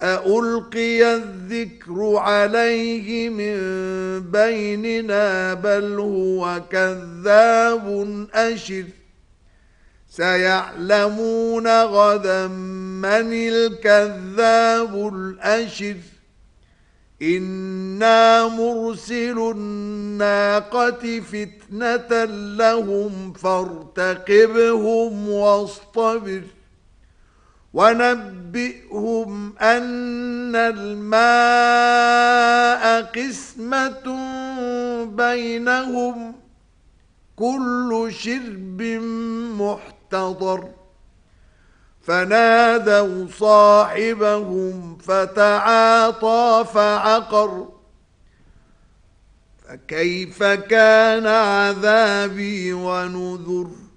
أألقي الذكر عليه من بيننا بل هو كذاب أشر سيعلمون غدا من الكذاب الأشر إنا مرسل الناقة فتنة لهم فارتقبهم واصطبر ونبئهم أن الماء قسمة بينهم كل شرب محتضر فنادوا صاحبهم فتعاطى فعقر فكيف كان عذابي ونذر